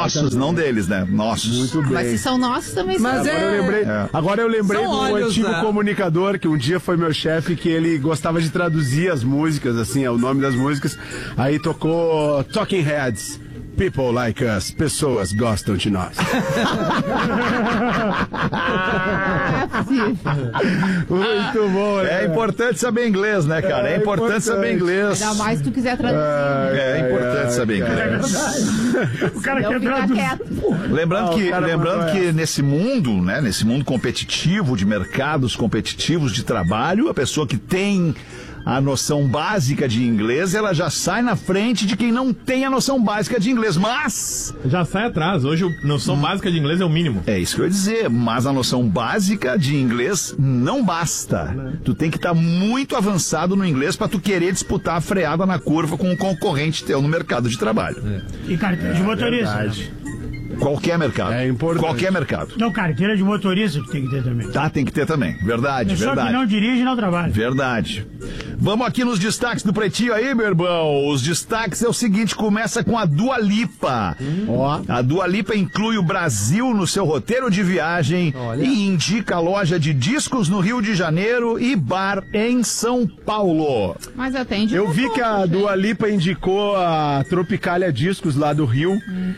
Nossos, não deles, né? Nossos. Muito bem. Mas se são nossos também são. Mas agora eu lembrei São do olhos, antigo né? comunicador, que um dia foi meu chefe, que ele gostava de traduzir as músicas, assim, o nome das músicas. Aí tocou Talking Heads. People like us, pessoas gostam de nós. Muito bom, né? É importante saber inglês, né, cara? É importante saber inglês. Ainda mais se tu quiser traduzir. É importante saber inglês. O cara Não quer fica traduzir. quieto. Lembrando que nesse mundo, né, nesse mundo competitivo, de mercados competitivos de trabalho, a pessoa que tem a noção básica de inglês, ela já sai na frente de quem não tem a noção básica de inglês, mas... Já sai atrás, hoje a noção básica de inglês é o mínimo. É isso que eu ia dizer, mas a noção básica de inglês não basta. Tu tem que estar muito avançado no inglês pra tu querer disputar a freada na curva com um concorrente teu no mercado de trabalho. E carteira de motorista. Qualquer mercado. É importante. Qualquer mercado. Não, carteira de motorista que tem que ter também. Tá, tem que ter também. Verdade, Pessoa verdade. que não dirige não trabalha. Verdade. Vamos aqui nos destaques do Pretinho aí, meu irmão. Os destaques é o seguinte, começa com a Dua Lipa. A Dua Lipa inclui o Brasil no seu roteiro de viagem e indica loja de discos no Rio de Janeiro e bar em São Paulo. Mas atende. Eu vi que a Dua Lipa indicou a Tropicália Discos lá do Rio.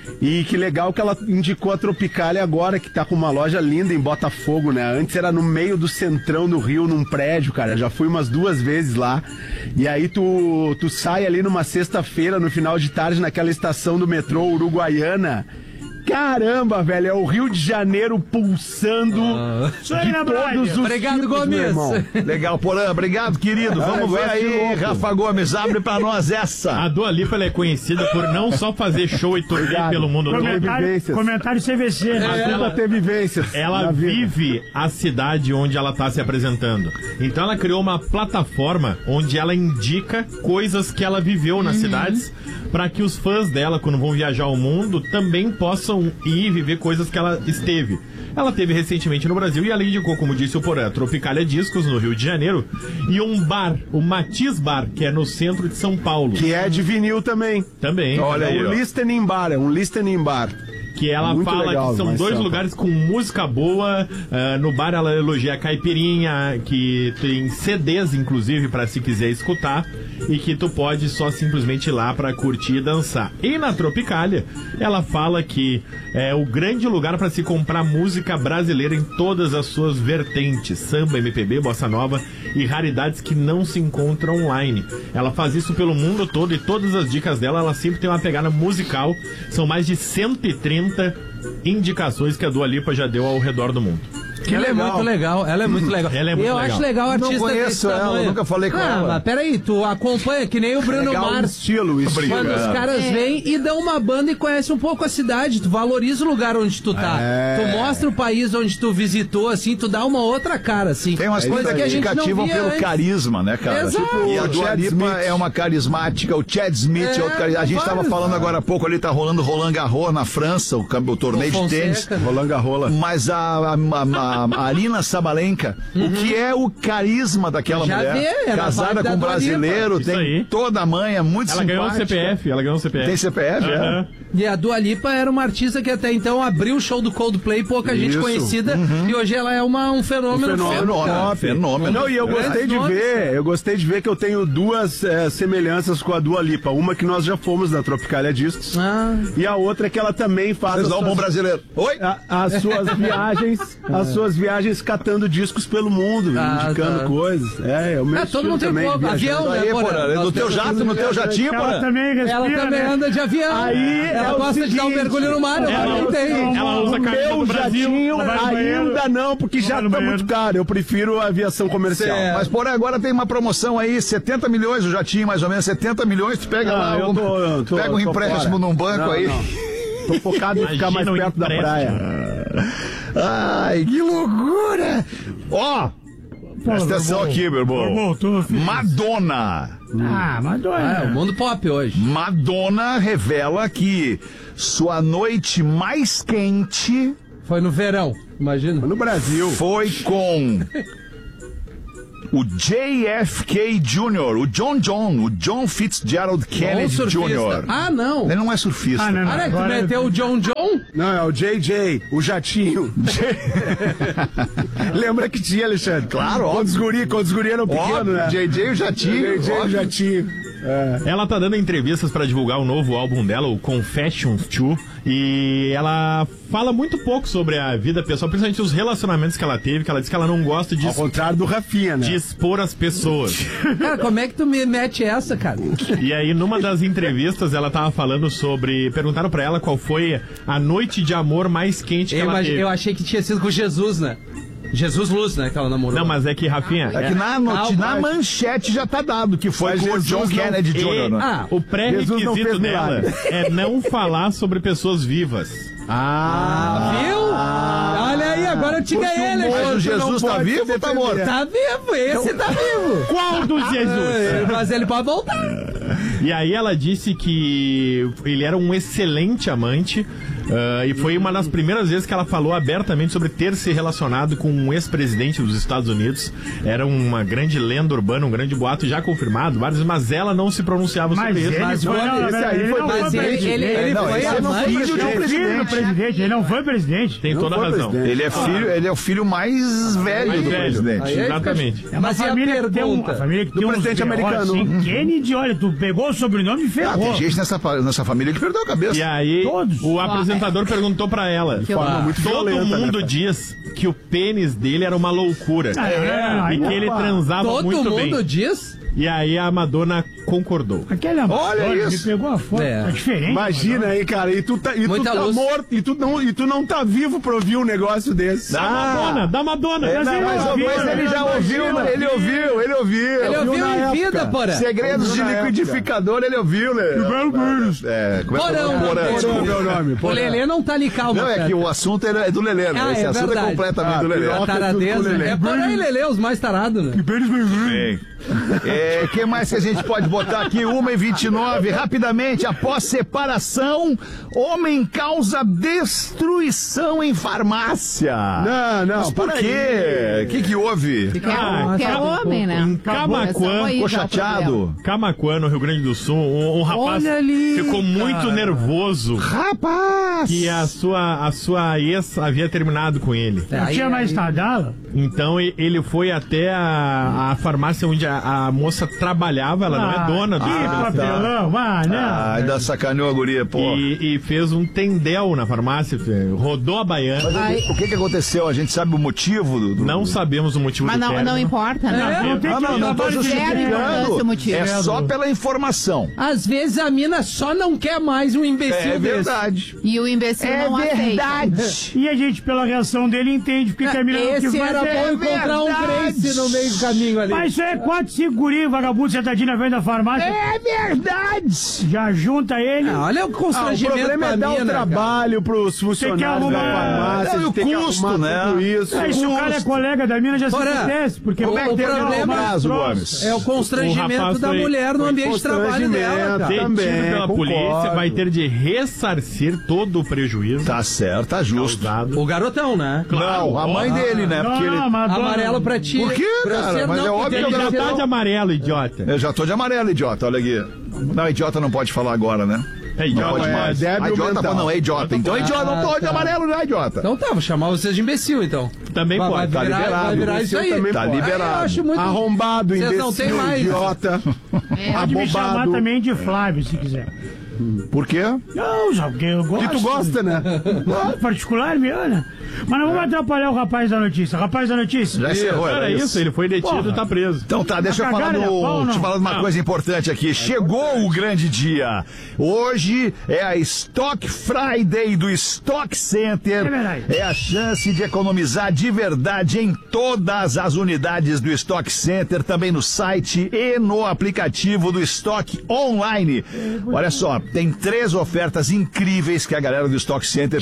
E que legal que ela indicou a Tropicália agora, que tá com uma loja linda em Botafogo, né? Antes era no meio do centrão do Rio, num prédio, cara. Já fui umas 2 vezes lá. E aí tu sai ali numa sexta-feira, no final de tarde, naquela estação do metrô Uruguaiana. Caramba, velho, é o Rio de Janeiro pulsando Isso aí de na todos praia. os Obrigado, tipos, Gomes. meu irmão. Legal, Porã. Obrigado, querido. Vamos ver negócio aí, louco. Rafa Gomes. Abre pra nós essa. A Dua Lipa ela é conhecida por não só fazer show e turnê Obrigado. pelo mundo todo. Vivências. Comentário CVC. Mas Tudo ela- a ter vivências. Ela na vida. vive a cidade onde ela está se apresentando. Então ela criou uma plataforma onde ela indica coisas que ela viveu nas cidades para que os fãs dela, quando vão viajar ao mundo, também possam ir viver coisas que ela esteve. Ela teve recentemente no Brasil e ela indicou, como disse o Porã, Tropicália Discos no Rio de Janeiro e um bar, o Matiz Bar, que é no centro de São Paulo. Que é de vinil também. Também. Olha aí, É ó. um listening bar, Que ela Muito fala legal, que são mas 2 só- lugares com música boa. No bar ela elogia a caipirinha, que tem CDs, inclusive, pra se quiser escutar. E que tu pode só simplesmente ir lá pra curtir e dançar. E na Tropicália, ela fala que é o grande lugar pra se comprar música brasileira em todas as suas vertentes. Samba, MPB, bossa nova e raridades que não se encontram online. Ela faz isso pelo mundo todo e todas as dicas dela, ela sempre tem uma pegada musical. São mais de 130 indicações que a Dua Lipa já deu ao redor do mundo. Ela é muito legal, ela é muito legal. Ela é muito eu legal. acho legal a Não artista conheço desse ela, tamanho. nunca falei com ela. Mas peraí, tu acompanha que nem o Bruno Legal Mars. estilo. Quando os caras vêm e dão uma banda e conhecem um pouco a cidade, tu valoriza o lugar onde tu tá. Tu mostra o país onde tu visitou, assim, tu dá uma outra cara, assim. Tem umas coisas que a gente não cativam via pelo antes. carisma, né, cara? Exato. E a O Dua Chad Lipa Smith. é uma carismática, o Chad Smith é outro carismático. A gente tava vários. falando agora há pouco ali, tá rolando Roland Garros na França, o torneio de Fonseca. tênis. Roland Garros. Mas a Arina Sabalenka, o que é o carisma daquela Já mulher? vê, era a Casada vibe da com um Dua brasileiro, Lipa. tem Isso aí. toda a manha, muito Ela ganhou um simpática. CPF, ela ganhou um CPF. Tem CPF, Aham. E a Dua Lipa era uma artista que até então abriu o show do Coldplay, pouca gente Isso. conhecida, e hoje ela é um fenômeno. Fenômeno. Não, e eu gostei de nomes, ver que eu tenho 2 semelhanças com a Dua Lipa. Uma que nós já fomos da Tropicália Discos. Ah. E a outra é que ela também faz Vocês as dão um bom suas, brasileiro. Oi? as suas viagens catando discos pelo mundo, indicando tá. coisas. É o meu Todo estilo mundo tem também. pouco. viajando. Avião, né, Aí, Porã? Porã, no Nós teu temos- jato, no teu jatinho, Ela Porã. também respira, Ela também né? anda de avião. Aí ela é o gosta de dar um seguinte, mergulho no mar, eu não tem. Ela usa a camisa Meu do Brasil. jatinho Ela vai no banheiro. ainda não, porque já Vai no tá banheiro. muito caro. Eu prefiro a aviação comercial. Certo. Mas, porém, agora tem uma promoção aí, 70 milhões o jatinho, mais ou menos, 70 milhões, tu pega lá, eu tô pega um tô empréstimo fora. num banco Não, aí. não. Tô focado em ficar mais Imagina o perto da empréstimo. praia. Ai, que loucura! Ó, presta atenção aqui, meu irmão. Voltou, filho. Madonna. Mas dói. É o mundo pop hoje. Madonna revela que sua noite mais quente Foi no verão, imagina. No Brasil. foi com o JFK Jr., o John Fitzgerald Kennedy Jr. Ah, não. Ele não é surfista. não. Olha, tu Agora- meteu o John. Não, é o JJ, o jatinho. Lembra que tinha, Alexandre? Claro, Quando os guri eram pequenos, Óbvio, né? JJ o Jatinho. JJ, o óbvio. jatinho. Ela tá dando entrevistas pra divulgar o novo álbum dela, o Confessions 2, e ela fala muito pouco sobre a vida pessoal, principalmente os relacionamentos que ela teve, que ela diz que ela não gosta de, Ao contrário do Rafinha, né? de expor as pessoas. Cara, como é que tu me mete essa, cara? E aí, numa das entrevistas, ela tava falando sobre... Perguntaram pra ela qual foi a noite de amor mais quente que ela teve. Eu achei que tinha sido com Jesus, né? Jesus Luz, né? Que ela namorou. Não, mas é que, Rafinha... É que na Calma. manchete já tá dado que foi Mas com o Jesus John não- Kennedy Jr. né? Ah, o Jesus não pré-requisito fez dela milagre. é não falar sobre pessoas vivas. viu? Olha aí, agora eu te ganhei, Mas o Alexandre. Jesus tá vivo ou tá morto? Tá vivo, esse tá vivo. Qual dos Jesus? Mas ele pode voltar. E aí ela disse que ele era um excelente amante. E foi uma das primeiras vezes que ela falou abertamente sobre ter se relacionado com um ex-presidente dos Estados Unidos. Era uma grande lenda urbana, um grande boato já confirmado, vários, mas ela não se pronunciava Mas sobre isso. ele Mas foi, olha, não, esse aí ele foi não Mas foi presidente. ele Não, foi esse não amante. foi filho de um Ele é filho do presidente, ele não foi presidente. Tem toda a foi razão. presidente. Ele é o filho mais velho Mais do velho. presidente. Aí é Exatamente. É uma Mas e a família que tem pergunta? a família que Do tem presidente americano. Assim, Kennedy, olha, tu pegou o sobrenome e Ah, ferrou. tem gente nessa família que perdeu a cabeça. E aí, Todos. o apresentador perguntou pra ela. Que Forma muito Todo violenta, mundo né, diz que o pênis dele era uma loucura. Não, E que ele transava Todo muito mundo bem. diz? E aí a Madonna concordou. Aquele Olha amador isso. que pegou a foto. É. É diferente. Imagina aí, cara, e tu tá Muita luz. morto, e tu não tá vivo pra ouvir um negócio desse. Da Madonna. Mas ele Mas ouviu, ele já ouviu, né? Ele ouviu. Ele ouviu na em época. vida, porra. Segredos de Na época. liquidificador, ele ouviu, né? Como é que é o Porão. nome? Porã, Porão. desculpa. Meu nome, O Lelê não tá ali calmo. Não, é que o assunto é do Lelê, né? Ah, Esse é assunto verdade. é completamente do Lelê. piroca. Taradeza. tudo com o Lelê. É Porã e Lelê, os mais tarados, né? Bem. Que mais que a gente pode botar aqui? 1h29, rapidamente. Após separação, homem causa destruição em farmácia. Não, Mas por para quê? O que houve? Que é homem, né? Em Camaquã, Ficou chateado? Camaquã, no Rio Grande do Sul, um rapaz Olha ali, ficou muito nervoso Rapaz! que a sua ex havia terminado com ele. Não tinha mais Tadala? Então ele foi até a farmácia onde a moça trabalhava, ela não é dona do Que estabelecimento. papelão, não. Ainda sacaneou a guria, pô. E fez um tendel na farmácia, rodou a baiana. Mas o que aconteceu? A gente sabe o motivo do... Não sabemos o motivo Mas do não término. importa, né? Não tem que não tô Zero importância o justificando. motivo. É só pela informação. Às vezes a mina só não quer mais um imbecil É desse. verdade. E o imbecil não aceita. E a gente, pela reação dele, entende porque que a mina não quis Esse era fazer. bom encontrar um Grace no meio do caminho ali. Mas isso é 4, 5 guri, vagabundo, sentadinho na frente da farmácia. É verdade. Já junta ele. Ah, olha o O constrangimento problema é pra dar o mina, trabalho pros funcionários da arrumar- farmácia, É, e o de ter que custo, arrumar né? tudo isso. Aí, se o cara é colega da mina, já se Porra, acontece. Porque como é que tem Um problema? abraço, Gomes. É o O constrangimento rapaz da foi- mulher no ambiente de trabalho dela, cara. Detido Também, pela concordo. polícia, vai ter de ressarcir todo o prejuízo Tá certo, tá justo. causado. O garotão, né? Não, a mãe dele, né? Porque ele... Amarelo pra ti. Por quê, Pra cara? você Mas não, é óbvio porque que Ele eu já não- tá de amarelo, idiota. Eu já tô de amarelo, idiota, olha aqui. Não, idiota não pode falar agora, né? É Não idiota. pode é mais. débil Ah, idiota mental. não é idiota. Então idiota não tô de amarelo, né, idiota? Então tá, vou chamar vocês de imbecil, então. Também Vai pode. tá liberado. Vai virar isso aí. Também Tá pode. liberado. Eu acho muito... Arrombado, Vocês imbecil, não têm mais. idiota, Pode me chamar abobado. também de Flávio, se quiser. Por quê? Não, já porque eu gosto. Que tu gosta, né? Gosto, particular, meu, né? Mas não vamos atrapalhar o rapaz da notícia. Rapaz da notícia. Já encerrou, Era isso, ele foi detido e tá preso. Então tá, deixa eu falar cagada de pau, não? te falar de uma coisa importante aqui. Chegou o grande dia. Hoje é a Stock Friday do Stock Center. É verdade. É a chance de economizar de verdade em todas as unidades do Stock Center, também no site e no aplicativo do Stock Online. Olha só, tem 3 ofertas incríveis que a galera do Stock Center